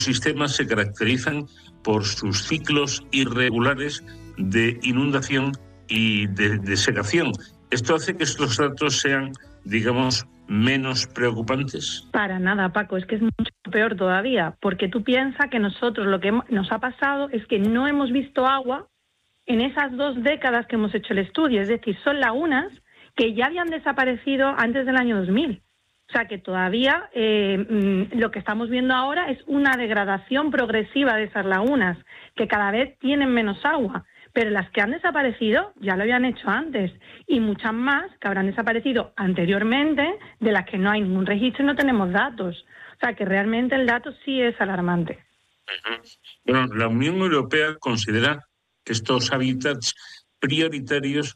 ecosistemas se caracterizan por sus ciclos irregulares de inundación y de secación. ¿Esto hace que estos datos sean, digamos, menos preocupantes? Para nada, Paco, es que es mucho peor todavía, porque tú piensas que nosotros lo que nos ha pasado es que no hemos visto agua en esas 2 décadas que hemos hecho el estudio, es decir, son lagunas que ya habían desaparecido antes del año 2000. O sea que todavía lo que estamos viendo ahora es una degradación progresiva de esas lagunas, que cada vez tienen menos agua. Pero las que han desaparecido ya lo habían hecho antes, y muchas más que habrán desaparecido anteriormente, de las que no hay ningún registro y no tenemos datos. O sea que realmente el dato sí es alarmante. Bueno, la Unión Europea considera que estos hábitats prioritarios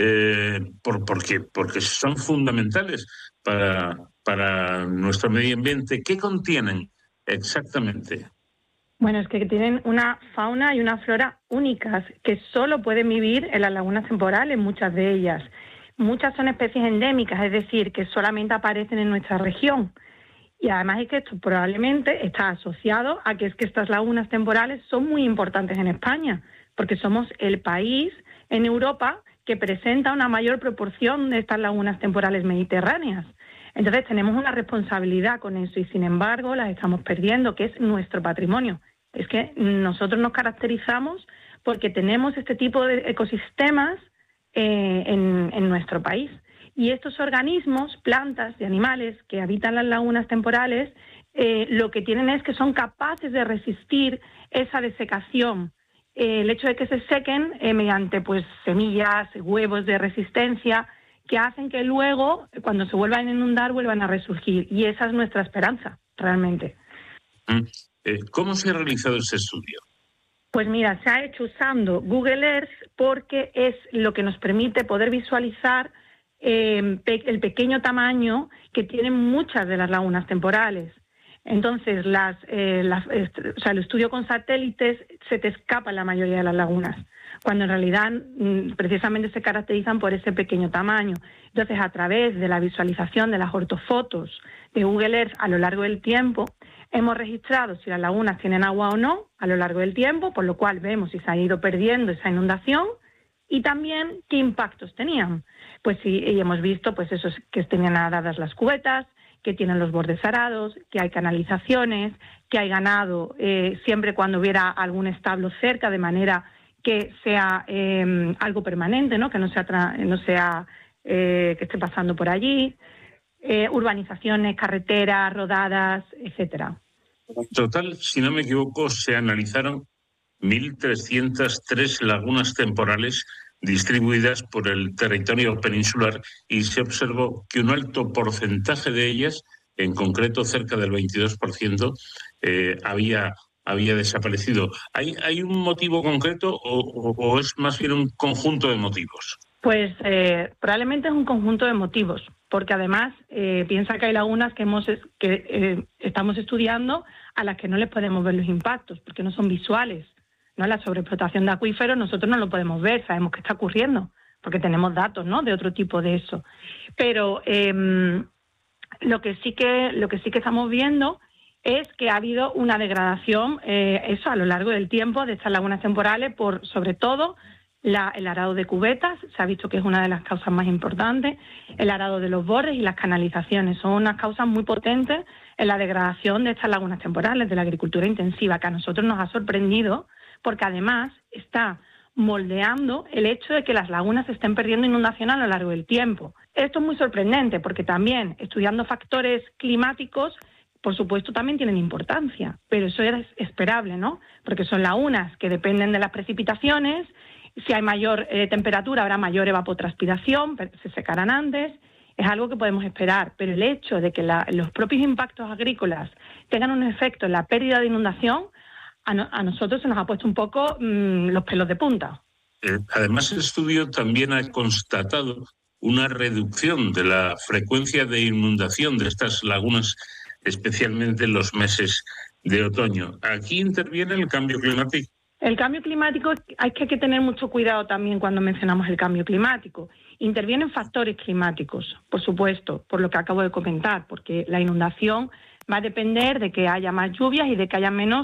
porque son fundamentales para nuestro medio ambiente. ¿Qué contienen exactamente? Bueno, es que tienen una fauna y una flora únicas que solo pueden vivir en las lagunas temporales, muchas de ellas. Muchas son especies endémicas, es decir, que solamente aparecen en nuestra región. Y además es que esto probablemente está asociado a que es que estas lagunas temporales son muy importantes en España, porque somos el país en Europa que presenta una mayor proporción de estas lagunas temporales mediterráneas. Entonces tenemos una responsabilidad con eso y sin embargo las estamos perdiendo, que es nuestro patrimonio. Es que nosotros nos caracterizamos porque tenemos este tipo de ecosistemas en nuestro país. Y estos organismos, plantas y animales que habitan las lagunas temporales, lo que tienen es que son capaces de resistir esa desecación. El hecho de que se sequen mediante pues semillas, huevos de resistencia, que hacen que luego, cuando se vuelvan a inundar, vuelvan a resurgir. Y esa es nuestra esperanza, realmente. ¿Cómo se ha realizado ese estudio? Pues mira, se ha hecho usando Google Earth porque es lo que nos permite poder visualizar el pequeño tamaño que tienen muchas de las lagunas temporales. Entonces, el estudio con satélites se te escapa la mayoría de las lagunas, cuando en realidad precisamente se caracterizan por ese pequeño tamaño. Entonces, a través de la visualización de las ortofotos de Google Earth a lo largo del tiempo, hemos registrado si las lagunas tienen agua o no a lo largo del tiempo, por lo cual vemos si se ha ido perdiendo esa inundación y también qué impactos tenían. Pues sí, y hemos visto pues eso, que tenían aradas las cubetas, que tienen los bordes arados, que hay canalizaciones, que hay ganado siempre cuando hubiera algún establo cerca, de manera que sea algo permanente, ¿no? Que no sea que esté pasando por allí, urbanizaciones, carreteras, rodadas, etcétera. En total, si no me equivoco, se analizaron 1.303 lagunas temporales distribuidas por el territorio peninsular y se observó que un alto porcentaje de ellas, en concreto cerca del 22%, había desaparecido. ¿Hay un motivo concreto o es más bien un conjunto de motivos? Pues probablemente es un conjunto de motivos, porque además piensa que hay lagunas que estamos estudiando a las que no les podemos ver los impactos, porque no son visuales, ¿no? La sobreexplotación de acuíferos nosotros no lo podemos ver, sabemos que está ocurriendo, porque tenemos datos, ¿no?, de otro tipo de eso. Pero lo que sí que estamos viendo es que ha habido una degradación a lo largo del tiempo de estas lagunas temporales por, sobre todo, el arado de cubetas. Se ha visto que es una de las causas más importantes, el arado de los bordes y las canalizaciones. Son unas causas muy potentes en la degradación de estas lagunas temporales, de la agricultura intensiva, que a nosotros nos ha sorprendido, porque además está moldeando el hecho de que las lagunas estén perdiendo inundación a lo largo del tiempo. Esto es muy sorprendente, porque también estudiando factores climáticos, por supuesto, también tienen importancia, pero eso es esperable, ¿no? Porque son lagunas que dependen de las precipitaciones. Si hay mayor temperatura, habrá mayor evapotranspiración, se secarán antes. Es algo que podemos esperar, pero el hecho de que los propios impactos agrícolas tengan un efecto en la pérdida de inundación, a nosotros se nos ha puesto un poco los pelos de punta. Además, el estudio también ha constatado una reducción de la frecuencia de inundación de estas lagunas, especialmente en los meses de otoño. ¿Aquí interviene el cambio climático? El cambio climático, hay que tener mucho cuidado también cuando mencionamos el cambio climático. Intervienen factores climáticos, por supuesto, por lo que acabo de comentar, porque la inundación Va a depender de que haya más lluvias y de que haya menos